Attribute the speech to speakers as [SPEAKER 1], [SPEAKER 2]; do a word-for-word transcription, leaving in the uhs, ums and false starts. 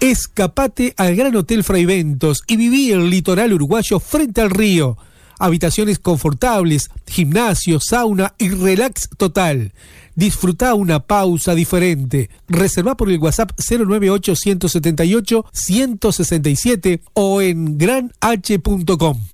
[SPEAKER 1] Escapate al Gran Hotel Fraiventos y viví el litoral uruguayo frente al río. Habitaciones confortables, gimnasio, sauna y relax total. Disfruta una pausa diferente. Reserva por el WhatsApp cero nueve ocho, uno siete ocho, uno seis siete o en gran h punto com.